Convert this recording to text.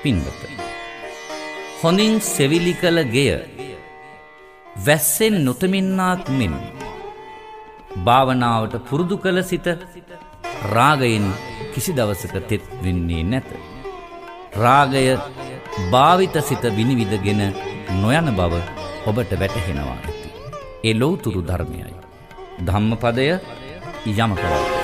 පින්වත, හොඳින් සෙවිලි කළ ගෙය වැස්සෙන් නොතමින්නාක් මෙන් භාවනාවට පුරුදු කළ සිත රාගයෙන් කිසි දවසක තෙත් වෙන්නේ නැත. රාගය භාවිත සිත විනිවිදගෙන නොයන බව ඔබට වැටහෙනවා ඇති. ඒ ලෞතුරු ධර්මයයි. ධම්මපදය යමක වාක්‍යය.